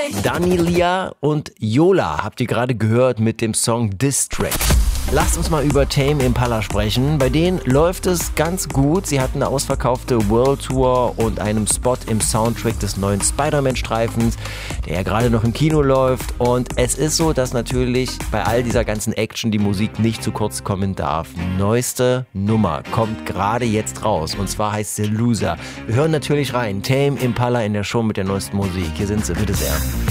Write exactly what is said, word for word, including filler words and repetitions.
Danilia und Yola habt ihr gerade gehört mit dem Song Diss Track. Lasst uns mal über Tame Impala sprechen. Bei denen läuft es ganz gut. Sie hatten eine ausverkaufte World Tour und einen Spot im Soundtrack des neuen Spider-Man-Streifens, der ja gerade noch im Kino läuft. Und es ist so, dass natürlich bei all dieser ganzen Action die Musik nicht zu kurz kommen darf. Neueste Nummer kommt gerade jetzt raus und zwar heißt sie Loser. Wir hören natürlich rein. Tame Impala in der Show mit der neuesten Musik. Hier sind sie, bitte sehr.